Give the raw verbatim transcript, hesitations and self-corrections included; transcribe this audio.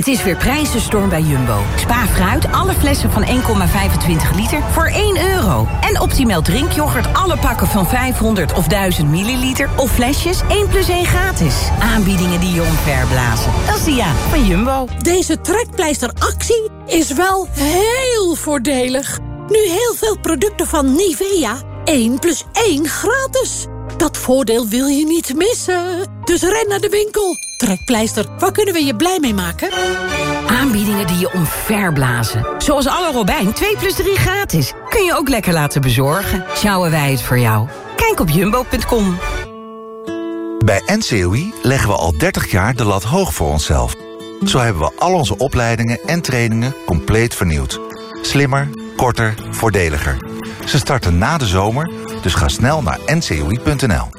is weer prijzenstorm bij Jumbo. Spa fruit, alle flessen van één komma vijfentwintig liter voor één euro. En Optimal drinkyoghurt, alle pakken van vijfhonderd of duizend milliliter... of flesjes één plus één gratis. Aanbiedingen die je omverblazen. Dat is de ja van Jumbo. Deze trekpleisteractie is wel heel voordelig. Nu heel veel producten van Nivea. één plus één gratis. Dat voordeel wil je niet missen. Dus ren naar de winkel. Trekpleister, waar kunnen we je blij mee maken? Aanbiedingen die je omverblazen. Zoals alle Robijn twee plus drie gratis. Kun je ook lekker laten bezorgen. Sjouwen wij het voor jou. Kijk op jumbo punt com. Bij N C O I leggen we al dertig jaar de lat hoog voor onszelf. Zo hebben we al onze opleidingen en trainingen compleet vernieuwd. Slimmer, korter, voordeliger. Ze starten na de zomer, dus ga snel naar n c o i punt n l.